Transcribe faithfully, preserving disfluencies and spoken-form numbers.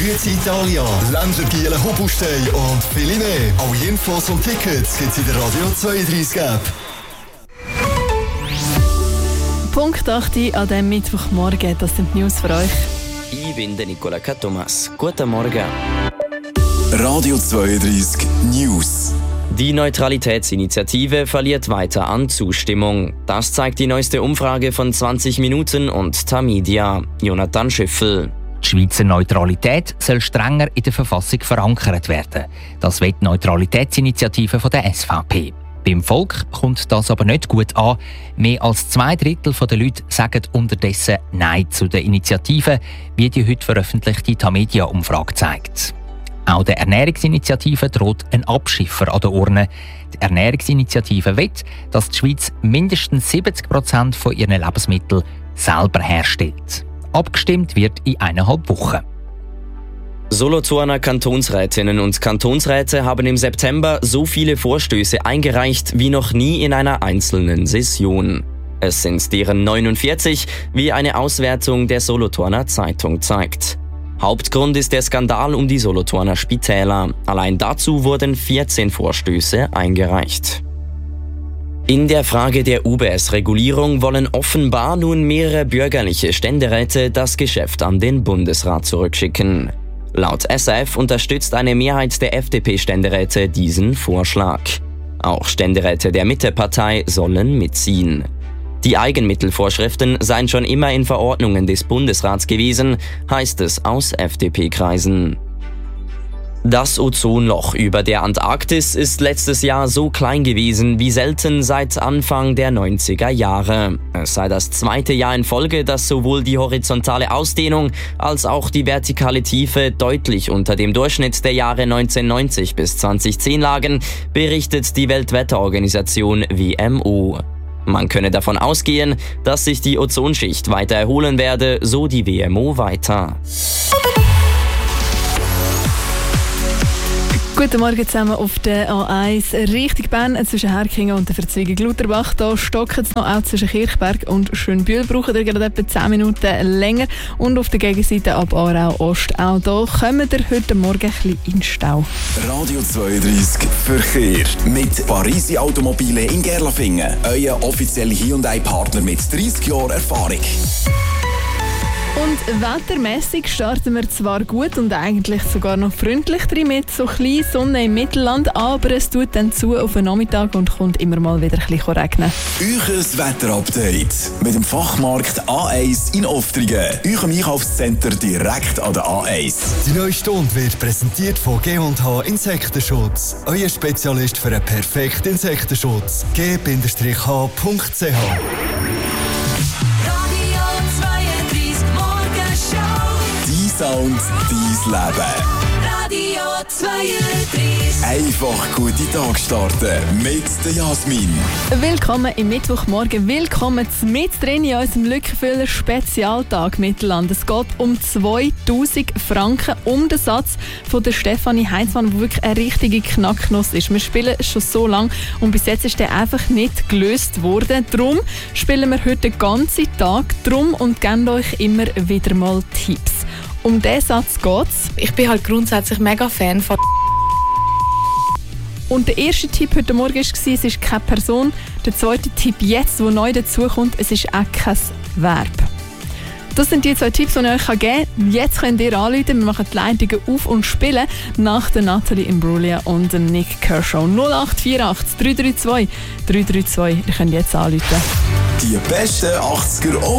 Grüezi Italia, Ländlergiele Hobelstein und viele mehr. Alle Infos und Tickets gibt's in der Radio zweiunddreißig App. Punkt acht an diesem Mittwochmorgen, das sind die News für euch. Ich bin der Nicola Katomas. Guten Morgen. Radio zweiunddreißig News. Die Neutralitätsinitiative verliert weiter an Zustimmung. Das zeigt die neueste Umfrage von zwanzig Minuten und Tamedia. Jonathan Schüffel. Die Schweizer Neutralität soll strenger in der Verfassung verankert werden. Das will die Neutralitätsinitiative von der S V P. Beim Volk kommt das aber nicht gut an. Mehr als zwei Drittel der Leute sagen unterdessen Nein zu der Initiative, wie die heute veröffentlichte Tamedia-Umfrage zeigt. Auch der Ernährungsinitiative droht ein Abschiffer an der Urne. Die Ernährungsinitiative will, dass die Schweiz mindestens siebzig Prozent von ihren Lebensmitteln selber herstellt. Abgestimmt wird in eineinhalb Wochen. Solothurner Kantonsrätinnen und Kantonsräte haben im September so viele Vorstöße eingereicht wie noch nie in einer einzelnen Session. Es sind deren neunundvierzig, wie eine Auswertung der Solothurner Zeitung zeigt. Hauptgrund ist der Skandal um die Solothurner Spitäler. Allein dazu wurden vierzehn Vorstöße eingereicht. In der Frage der U B S-Regulierung wollen offenbar nun mehrere bürgerliche Ständeräte das Geschäft an den Bundesrat zurückschicken. Laut S A F unterstützt eine Mehrheit der F D P-Ständeräte diesen Vorschlag. Auch Ständeräte der Mittepartei sollen mitziehen. Die Eigenmittelvorschriften seien schon immer in Verordnungen des Bundesrats gewesen, heißt es aus F D P-Kreisen. Das Ozonloch über der Antarktis ist letztes Jahr so klein gewesen wie selten seit Anfang der neunziger Jahre. Es sei das zweite Jahr in Folge, dass sowohl die horizontale Ausdehnung als auch die vertikale Tiefe deutlich unter dem Durchschnitt der Jahre neunzehnhundertneunzig bis zweitausendzehn lagen, berichtet die Weltwetterorganisation W M O. Man könne davon ausgehen, dass sich die Ozonschicht weiter erholen werde, so die W M O weiter. Guten Morgen zusammen auf der A eins Richtung Bern zwischen Herkingen und der Verzweigung Lutherbach. Da stocken es noch, auch zwischen Kirchberg und Schönbühl brauchen ihr gerade etwa zehn Minuten länger. Und auf der Gegenseite ab Aarau Ost. Auch hier kommen ihr heute Morgen ein bisschen in den Stau. Radio zweiunddreißig Verkehr mit Parisi Automobile in Gerlafingen. Euer offizieller Hyundai-Partner mit dreißig Jahren Erfahrung. Und wettermässig starten wir zwar gut und eigentlich sogar noch freundlich drin mit so klein Sonne im Mittelland, aber es tut dann zu auf den Nachmittag und kommt immer mal wieder ein bisschen regnen. Euch Wetterupdate mit dem Fachmarkt A eins in Oftringen. Eurem Einkaufscenter direkt an der A eins. Die neue Stunde wird präsentiert von G und H Insektenschutz. Euer Spezialist für einen perfekten Insektenschutz. G H Punkt C H. Sound, dein Leben. Radio zweiunddreißig. Einfach gute Tag starten mit der Jasmin. Willkommen im Mittwochmorgen. Willkommen mit drin in unserem Lückenfüller Spezialtag Mittelland. Es geht um zweitausend Franken um den Satz von der Stefanie Heinzmann, der wirklich eine richtige Knacknuss ist. Wir spielen schon so lange und bis jetzt ist der einfach nicht gelöst worden. Darum spielen wir heute den ganzen Tag drum und geben euch immer wieder mal Tipps. Um diesen Satz geht's. Ich bin halt grundsätzlich mega Fan von. Und der erste Tipp heute Morgen war, es ist keine Person. Der zweite Tipp jetzt, der neu dazukommt, es ist auch kein Verb. Das sind die zwei Tipps, die ich euch geben kann. Jetzt könnt ihr anrufen, wir machen die Leitungen auf und spielen nach der Natalie Imbruglia und dem Nick Kershaw. null acht vier acht drei drei zwei drei drei zwei. Ihr könnt jetzt anrufen. Die besten achtziger